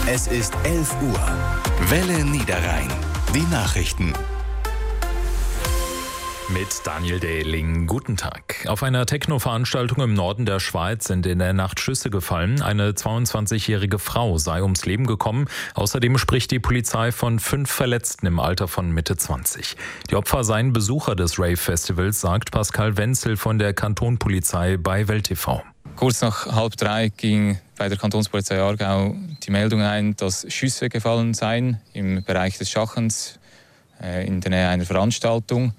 Es ist 11 Uhr. Welle Niederrhein. Die Nachrichten. Mit Daniel Dehling. Guten Tag. Auf einer Techno-Veranstaltung im Norden der Schweiz sind in der Nacht Schüsse gefallen. Eine 22-jährige Frau sei ums Leben gekommen. Außerdem spricht die Polizei von 5 Verletzten im Alter von Mitte 20. Die Opfer seien Besucher des Rave-Festivals, sagt Pascal Wenzel von der Kantonspolizei bei Welt TV. Kurz nach 2:30 ging bei der Kantonspolizei Aargau die Meldung ein, dass Schüsse gefallen seien im Bereich des Schachens in der Nähe einer Veranstaltung.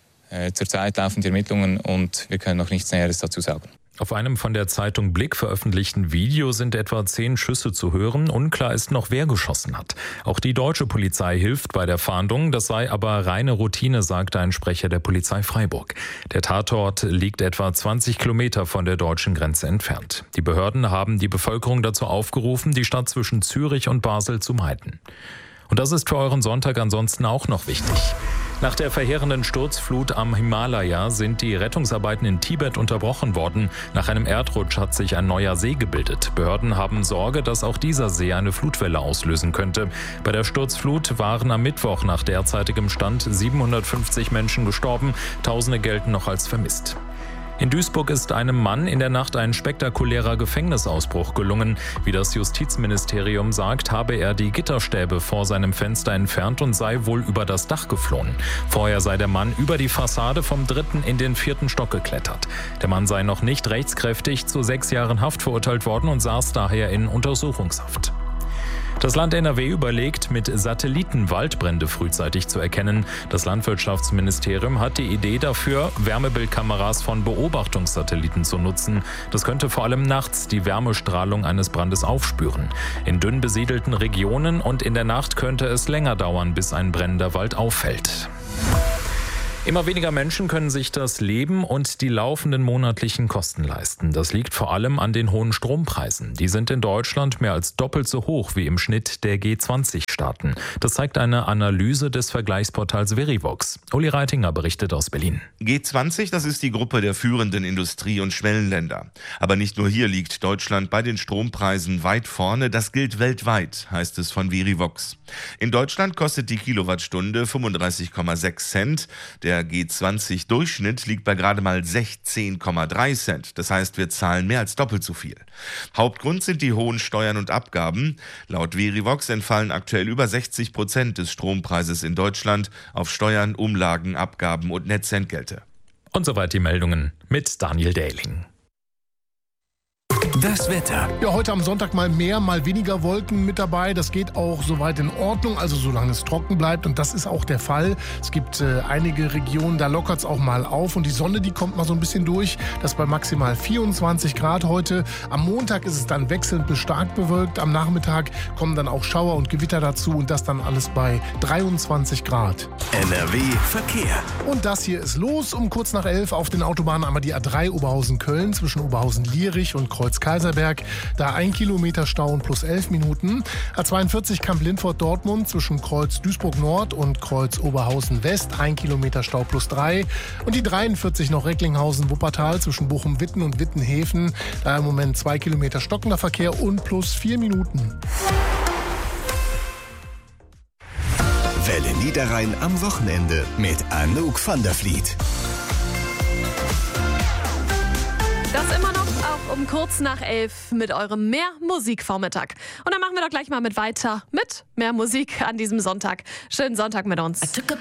Zurzeit laufen die Ermittlungen und wir können noch nichts Näheres dazu sagen. Auf einem von der Zeitung Blick veröffentlichten Video sind etwa 10 Schüsse zu hören. Unklar ist noch, wer geschossen hat. Auch die deutsche Polizei hilft bei der Fahndung. Das sei aber reine Routine, sagte ein Sprecher der Polizei Freiburg. Der Tatort liegt etwa 20 Kilometer von der deutschen Grenze entfernt. Die Behörden haben die Bevölkerung dazu aufgerufen, die Stadt zwischen Zürich und Basel zu meiden. Und das ist für euren Sonntag ansonsten auch noch wichtig. Nach der verheerenden Sturzflut am Himalaya sind die Rettungsarbeiten in Tibet unterbrochen worden. Nach einem Erdrutsch hat sich ein neuer See gebildet. Behörden haben Sorge, dass auch dieser See eine Flutwelle auslösen könnte. Bei der Sturzflut waren am Mittwoch nach derzeitigem Stand 750 Menschen gestorben. Tausende gelten noch als vermisst. In Duisburg ist einem Mann in der Nacht ein spektakulärer Gefängnisausbruch gelungen. Wie das Justizministerium sagt, habe er die Gitterstäbe vor seinem Fenster entfernt und sei wohl über das Dach geflohen. Vorher sei der Mann über die Fassade vom 3. in den 4. Stock geklettert. Der Mann sei noch nicht rechtskräftig zu 6 Jahren Haft verurteilt worden und saß daher in Untersuchungshaft. Das Land NRW überlegt, mit Satelliten Waldbrände frühzeitig zu erkennen. Das Landwirtschaftsministerium hat die Idee dafür, Wärmebildkameras von Beobachtungssatelliten zu nutzen. Das könnte vor allem nachts die Wärmestrahlung eines Brandes aufspüren. In dünn besiedelten Regionen und in der Nacht könnte es länger dauern, bis ein brennender Wald auffällt. Immer weniger Menschen können sich das Leben und die laufenden monatlichen Kosten leisten. Das liegt vor allem an den hohen Strompreisen. Die sind in Deutschland mehr als doppelt so hoch wie im Schnitt der G20-Staaten. Das zeigt eine Analyse des Vergleichsportals Verivox. Uli Reitinger berichtet aus Berlin. G20, das ist die Gruppe der führenden Industrie- und Schwellenländer. Aber nicht nur hier liegt Deutschland bei den Strompreisen weit vorne. Das gilt weltweit, heißt es von Verivox. In Deutschland kostet die Kilowattstunde 35,6 Cent. Der G20-Durchschnitt liegt bei gerade mal 16,3 Cent. Das heißt, wir zahlen mehr als doppelt so viel. Hauptgrund sind die hohen Steuern und Abgaben. Laut Verivox entfallen aktuell über 60% des Strompreises in Deutschland auf Steuern, Umlagen, Abgaben und Netzentgelte. Und soweit die Meldungen mit Daniel Dehling. Das Wetter. Ja, heute am Sonntag mal mehr, mal weniger Wolken mit dabei. Das geht auch soweit in Ordnung, also solange es trocken bleibt. Und das ist auch der Fall. Es gibt einige Regionen, da lockert es auch mal auf. Und die Sonne, die kommt mal so ein bisschen durch. Das bei maximal 24 Grad heute. Am Montag ist es dann wechselnd bis stark bewölkt. Am Nachmittag kommen dann auch Schauer und Gewitter dazu. Und das dann alles bei 23 Grad. NRW Verkehr. Und das hier ist los um kurz nach 11 auf den Autobahnen. Einmal die A3 Oberhausen-Köln zwischen Oberhausen-Lierich und Kreuz-Kaiserberg. Da 1 Kilometer Stau und plus 11 Minuten. A42 Kamp-Lindfort-Dortmund zwischen Kreuz Duisburg-Nord und Kreuz Oberhausen-West. 1 Kilometer Stau plus 3. Und die 43 noch Recklinghausen-Wuppertal zwischen Bochum-Witten und Wittenhäfen. Da im Moment 2 Kilometer stockender Verkehr und plus 4 Minuten. Welle Niederrhein am Wochenende mit Anouk van der Vliet. Das immer noch auch um kurz nach 11 mit eurem Mehr-Musik-Vormittag. Und dann machen wir doch gleich mal weiter mit mehr Musik an diesem Sonntag. Schönen Sonntag mit uns.